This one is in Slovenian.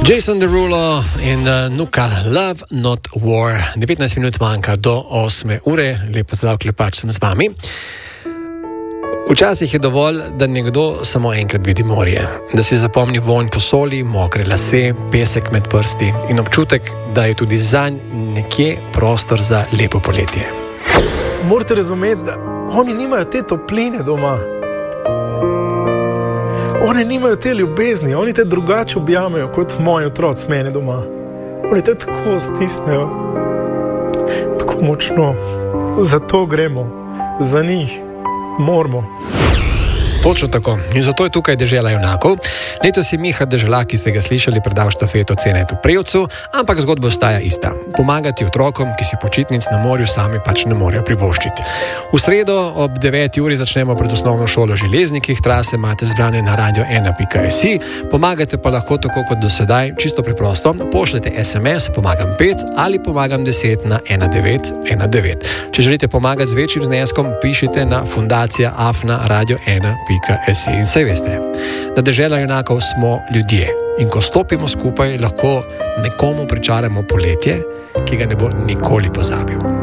Jason Derulo in Nuka, Love Not War. 19 minut manjka do 8 ure, lepo zdrav, Klepač sem z vami. Včasih je dovolj, da nekdo samo enkrat vidi morje, da si zapomni vonj po soli, mokre lase, pesek med prsti in občutek, da je tudi zanj nekje prostor za lepo poletje. Morate razumeti, da oni nimajo te topline doma. Oni nimajo te ljubezni, oni te drugače objamejo kot moji otroci mene doma. Oni te tako stisnejo, tako močno. Zato gremo, za njih moramo. Točno tako. In zato je tukaj Dežela junakov. Letos je Miha Deželak, ki ste ga slišali, predal štafeto Cenetu Prevcu, ampak zgodba ostaja ista. Pomagati otrokom, ki si počitnic na morju sami pač ne morejo privoščiti. V sredo ob 9. uri začnemo pred osnovno šolo v Železnikih, trase imate zbrane na radio1.si, pomagate pa lahko tako kot do sedaj, čisto preprosto, pošljete SMS pomagam 5 ali pomagam 10 na 1919. Če želite pomagati z večjim zneskom, pišite na fundacija@radio1.si. In saj veste, da Dežela junakov smo ljudje in ko stopimo skupaj, lahko nekomu pričaramo poletje, ki ga ne bo nikoli pozabil.